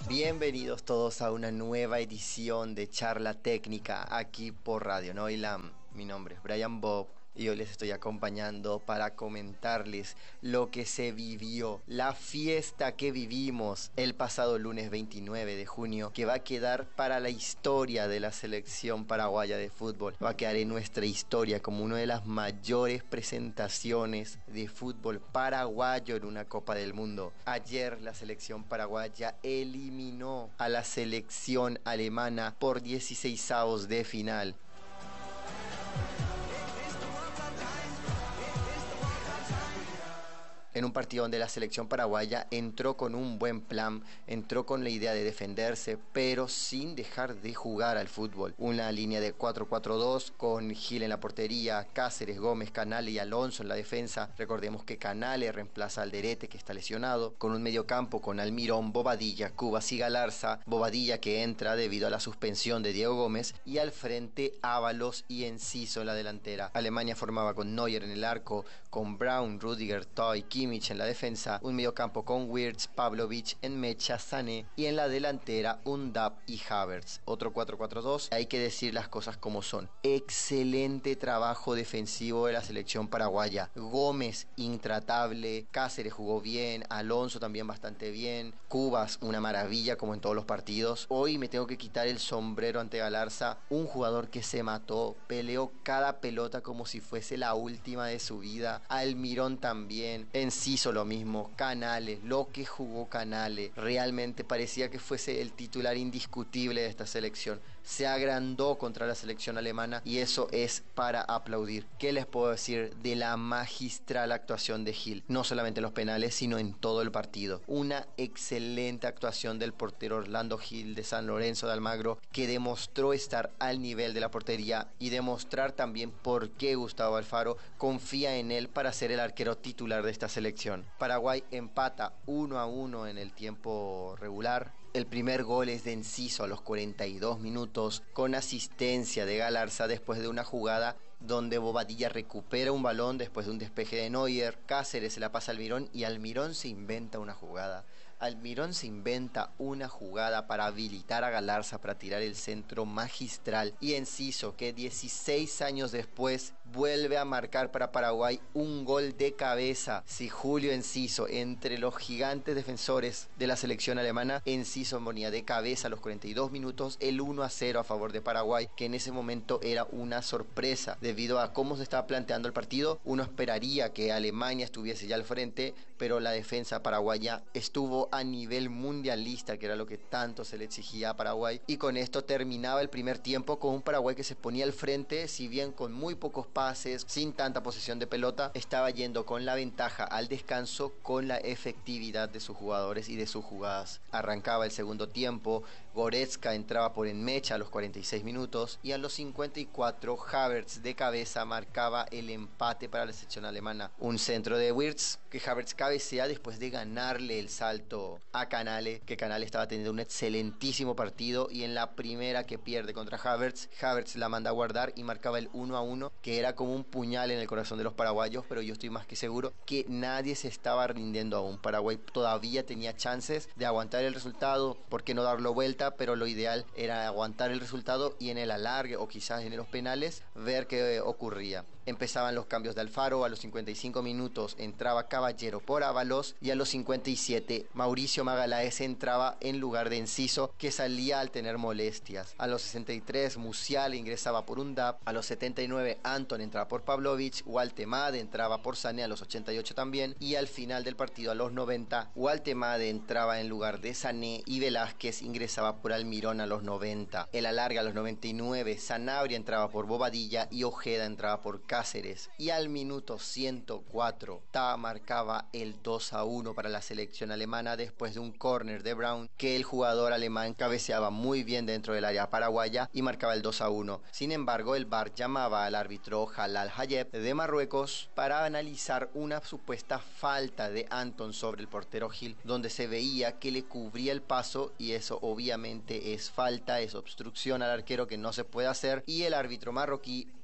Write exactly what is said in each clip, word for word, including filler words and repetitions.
Bienvenidos todos a una nueva edición de Charla Técnica aquí por Radio Noilam. Mi nombre es Brian Bob y hoy les estoy acompañando para comentarles lo que se vivió, la fiesta que vivimos el pasado lunes veintinueve de junio, que va a quedar para la historia de la selección paraguaya de fútbol. Va a quedar en nuestra historia como una de las mayores presentaciones de fútbol paraguayo en una Copa del Mundo. Ayer la selección paraguaya eliminó a la selección alemana por dieciseisavos de final. En un partido donde la selección paraguaya entró con un buen plan, entró con la idea de defenderse, pero sin dejar de jugar al fútbol. Una línea de cuatro cuatro dos con Gil en la portería, Cáceres, Gómez, Canale y Alonso en la defensa. Recordemos que Canale reemplaza al Alderete, que está lesionado, con un mediocampo con Almirón, Bobadilla, Cubas y Galarza. Bobadilla que entra debido a la suspensión de Diego Gómez, y al frente Ábalos y Enciso en la delantera. Alemania formaba con Neuer en el arco, con Braun, Rüdiger, Toy, Kim en la defensa, un mediocampo con Wirtz, Pavlovic, Enmecha, Sané, y en la delantera Undab y Havertz. Otro cuatro cuatro dos. Hay que decir las cosas como son. Excelente trabajo defensivo de la selección paraguaya. Gómez intratable, Cáceres jugó bien, Alonso también bastante bien, Cubas una maravilla como en todos los partidos. Hoy me tengo que quitar el sombrero ante Galarza, un jugador que se mató, peleó cada pelota como si fuese la última de su vida. Almirón también, Enciso lo mismo, Canale, lo que jugó Canale, realmente parecía que fuese el titular indiscutible de esta selección. Se agrandó contra la selección alemana y eso es para aplaudir. ¿Qué les puedo decir de la magistral actuación de Gil? No solamente en los penales, sino en todo el partido. Una excelente actuación del portero Orlando Gil de San Lorenzo de Almagro, que demostró estar al nivel de la portería y demostrar también por qué Gustavo Alfaro confía en él para ser el arquero titular de esta selección. Paraguay empata uno a uno en el tiempo regular. El primer gol es de Enciso a los cuarenta y dos minutos, con asistencia de Galarza después de una jugada donde Bobadilla recupera un balón después de un despeje de Neuer. Cáceres se la pasa a Almirón y Almirón se inventa una jugada. Almirón se inventa una jugada para habilitar a Galarza para tirar el centro magistral. Y Enciso, que dieciséis años después vuelve a marcar para Paraguay un gol de cabeza. Si Julio Enciso, entre los gigantes defensores de la selección alemana, Enciso ponía de cabeza a los cuarenta y dos minutos el uno a cero a favor de Paraguay, que en ese momento era una sorpresa. Debido a cómo se estaba planteando el partido, uno esperaría que Alemania estuviese ya al frente, pero la defensa paraguaya estuvo a nivel mundialista, que era lo que tanto se le exigía a Paraguay, y con esto terminaba el primer tiempo con un Paraguay que se ponía al frente, si bien con muy pocos pases, sin tanta posesión de pelota, estaba yendo con la ventaja al descanso con la efectividad de sus jugadores y de sus jugadas. Arrancaba el segundo tiempo, Goretzka entraba por Enmecha a los cuarenta y seis minutos y a los cincuenta y cuatro Havertz de cabeza marcaba el empate para la selección alemana. Un centro de Wirtz que Havertz cabecea después de ganarle el salto a Canale, que Canale estaba teniendo un excelentísimo partido, y en la primera que pierde contra Havertz, Havertz la manda a guardar y marcaba el uno a uno, que era como un puñal en el corazón de los paraguayos, pero yo estoy más que seguro que nadie se estaba rindiendo aún. Paraguay todavía tenía chances de aguantar el resultado, por qué no darlo vuelta, pero lo ideal era aguantar el resultado y en el alargue o quizás en los penales ver qué ocurría. Empezaban los cambios de Alfaro. A los cincuenta y cinco minutos entraba Caballero por Ábalos y a los cincuenta y siete Mauricio Magaláes entraba en lugar de Enciso, que salía al tener molestias. A los sesenta y tres Musiala ingresaba por Undab, a los setenta y nueve Anton entraba por Pavlovic, Waltemade entraba por Sané a los ochenta y ocho también, y al final del partido a los noventa Waltemade entraba en lugar de Sané y Velázquez ingresaba por Almirón a los noventa. El alargue a los noventa y nueve Sanabria entraba por Bobadilla y Ojeda entraba por Cáceres, y al minuto ciento cuatro Ta marcaba el dos a uno para la selección alemana después de un córner de Braun, que el jugador alemán cabeceaba muy bien dentro del área paraguaya y marcaba el dos a uno. Sin embargo, el V A R llamaba al árbitro Jalal Hayeb de Marruecos para analizar una supuesta falta de Anton sobre el portero Gil, donde se veía que le cubría el paso, y eso obviamente es falta, es obstrucción al arquero que no se puede hacer, y el árbitro marroquí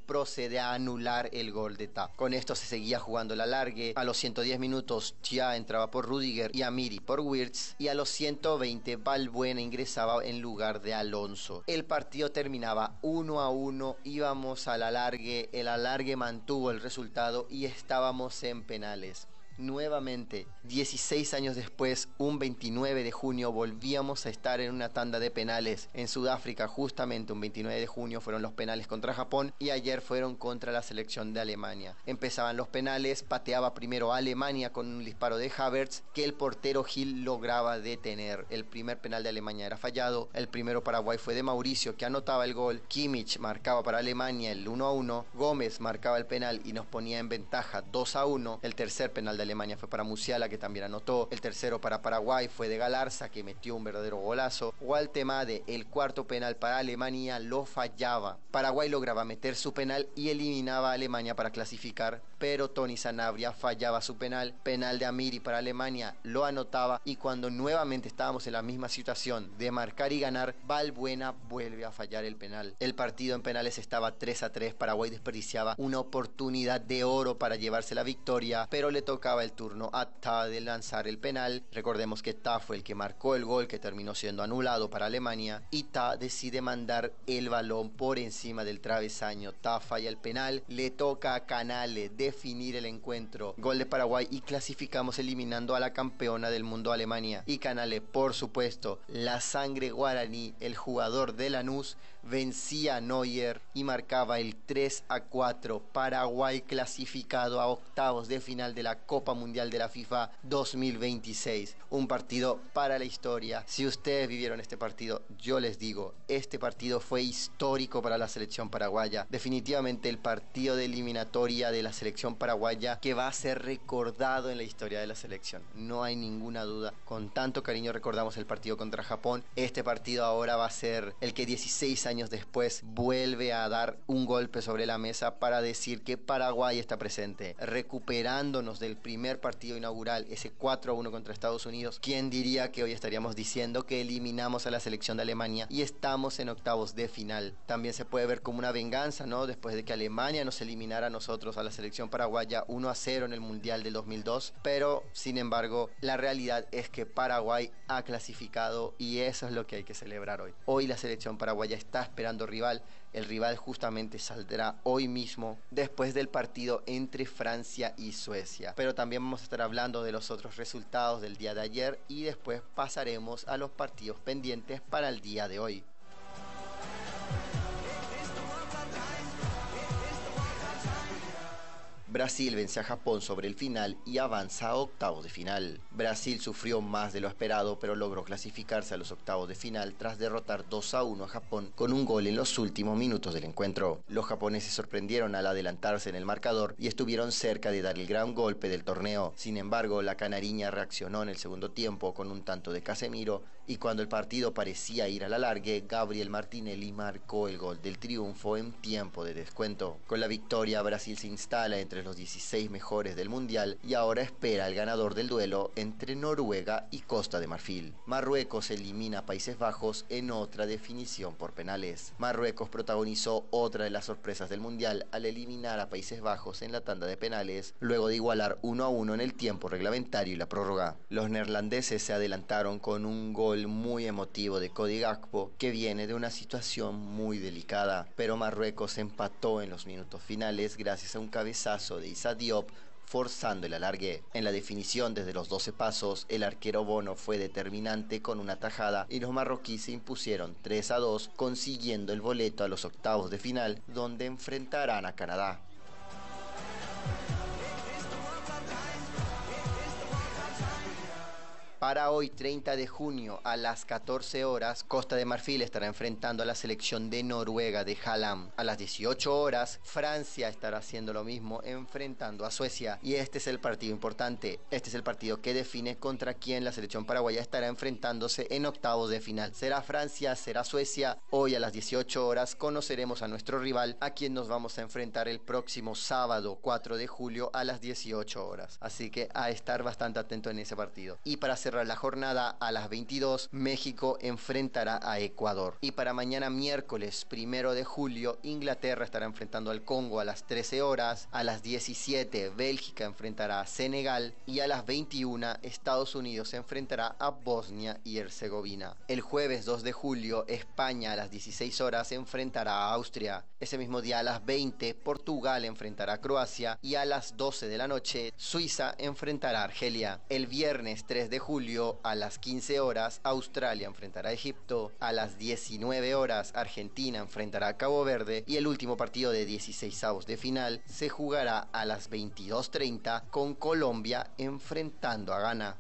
procede a anular el gol de Ta. Con esto se seguía jugando la alargue. A los ciento diez minutos Tia entraba por Rudiger y Amiri por Wirtz, y a los ciento veinte Valbuena ingresaba en lugar de Alonso. El partido terminaba uno a uno, íbamos al alargue, el alargue mantuvo el resultado y estábamos en penales. Nuevamente, dieciséis años después, un veintinueve de junio, volvíamos a estar en una tanda de penales. En Sudáfrica, justamente un veintinueve de junio, fueron los penales contra Japón y ayer fueron contra la selección de Alemania. Empezaban los penales, pateaba primero Alemania con un disparo de Havertz que el portero Gil lograba detener. El primer penal de Alemania era fallado, el primero Paraguay fue de Mauricio, que anotaba el gol. Kimmich marcaba para Alemania el uno a uno, Gómez marcaba el penal y nos ponía en ventaja dos a uno. El tercer penal de Alemania fue para Musiala, que también anotó. El tercero para Paraguay fue de Galarza, que metió un verdadero golazo. Waltemade, el cuarto penal para Alemania, lo fallaba. Paraguay lograba meter su penal y eliminaba a Alemania para clasificar, pero Tony Sanabria fallaba su penal. Penal de Amiri para Alemania, lo anotaba, y cuando nuevamente estábamos en la misma situación de marcar y ganar, Valbuena vuelve a fallar el penal. El partido en penales estaba tres a tres. Paraguay desperdiciaba una oportunidad de oro para llevarse la victoria, pero le tocaba el turno a Ta de lanzar el penal. Recordemos que Ta fue el que marcó el gol que terminó siendo anulado para Alemania, y Ta decide mandar el balón por encima del travesaño. Ta falla el penal, le toca a Canale definir el encuentro. Gol de Paraguay y clasificamos eliminando a la campeona del mundo, Alemania. Y Canale, por supuesto, la sangre guaraní, el jugador de Lanús, vencía a Neuer y marcaba el tres a cuatro. Paraguay clasificado a octavos de final de la Copa Mundial de la FIFA dos mil veintiséis. Un partido para la historia. Si ustedes vivieron este partido, yo les digo, este partido fue histórico para la selección paraguaya. Definitivamente el partido de eliminatoria de la selección paraguaya que va a ser recordado en la historia de la selección. No hay ninguna duda. Con tanto cariño recordamos el partido contra Japón. Este partido ahora va a ser el que dieciséis años después vuelve a dar un golpe sobre la mesa para decir que Paraguay está presente, recuperándonos del primer partido inaugural, ese cuatro a uno contra Estados Unidos. ¿Quién diría que hoy estaríamos diciendo que eliminamos a la selección de Alemania y estamos en octavos de final? También se puede ver como una venganza, ¿no? Después de que Alemania nos eliminara a nosotros, a la selección paraguaya, uno a cero en el Mundial del dos mil dos, pero sin embargo la realidad es que Paraguay ha clasificado y eso es lo que hay que celebrar hoy. Hoy la selección paraguaya está esperando rival. El rival justamente saldrá hoy mismo después del partido entre Francia y Suecia. Pero también vamos a estar hablando de los otros resultados del día de ayer y después pasaremos a los partidos pendientes para el día de hoy. Brasil vence a Japón sobre el final y avanza a octavos de final. Brasil sufrió más de lo esperado, pero logró clasificarse a los octavos de final tras derrotar dos a uno a Japón con un gol en los últimos minutos del encuentro. Los japoneses sorprendieron al adelantarse en el marcador y estuvieron cerca de dar el gran golpe del torneo. Sin embargo, la canariña reaccionó en el segundo tiempo con un tanto de Casemiro, y cuando el partido parecía ir a la largue, Gabriel Martinelli marcó el gol del triunfo en tiempo de descuento. Con la victoria, Brasil se instala entre los dieciséis mejores del mundial y ahora espera el ganador del duelo entre Noruega y Costa de Marfil. Marruecos elimina a Países Bajos en otra definición por penales. Marruecos protagonizó otra de las sorpresas del mundial al eliminar a Países Bajos en la tanda de penales, luego de igualar uno a uno en el tiempo reglamentario y la prórroga. Los neerlandeses se adelantaron con un gol muy emotivo de Cody Gakpo, que viene de una situación muy delicada, pero Marruecos empató en los minutos finales gracias a un cabezazo de Issa Diop, forzando el alargue. En la definición desde los doce pasos, el arquero Bono fue determinante con una tajada y los marroquíes se impusieron tres a dos, consiguiendo el boleto a los octavos de final, donde enfrentarán a Canadá. Para hoy, treinta de junio, a las catorce horas, Costa de Marfil estará enfrentando a la selección de Noruega de Haaland. A las dieciocho horas, Francia estará haciendo lo mismo, enfrentando a Suecia. Y este es el partido importante. Este es el partido que define contra quién la selección paraguaya estará enfrentándose en octavos de final. ¿Será Francia? ¿Será Suecia? Hoy a las dieciocho horas conoceremos a nuestro rival, a quien nos vamos a enfrentar el próximo sábado cuatro de julio a las dieciocho horas. Así que a estar bastante atento en ese partido. Y para cerrar cerrar la jornada a las veintidós, México enfrentará a Ecuador. Y para mañana miércoles primero de julio, Inglaterra estará enfrentando al Congo a las trece horas, a las diecisiete Bélgica enfrentará a Senegal y a las veintiuna Estados Unidos se enfrentará a Bosnia y Herzegovina. El jueves dos de julio, España a las dieciséis horas enfrentará a Austria. Ese mismo día a las veinte, Portugal enfrentará a Croacia y a las doce de la noche, Suiza enfrentará a Argelia. El viernes tres de julio a las quince horas, Australia enfrentará a Egipto. A las diecinueve horas, Argentina enfrentará a Cabo Verde y el último partido de dieciseisavos de final se jugará a las veintidós treinta con Colombia enfrentando a Ghana.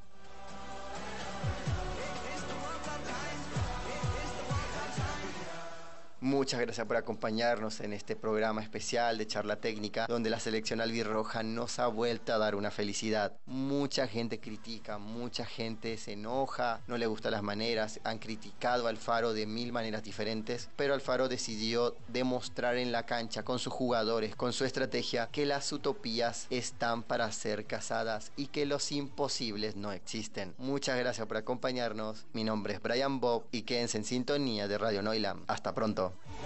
Muchas gracias por acompañarnos en este programa especial de charla técnica donde la selección albirroja nos ha vuelto a dar una felicidad. Mucha gente critica, mucha gente se enoja, no le gustan las maneras, han criticado a Alfaro de mil maneras diferentes, pero Alfaro decidió demostrar en la cancha con sus jugadores, con su estrategia, que las utopías están para ser cazadas y que los imposibles no existen. Muchas gracias por acompañarnos, mi nombre es Brian Bob y quédense en sintonía de Radio Noilam. Hasta pronto.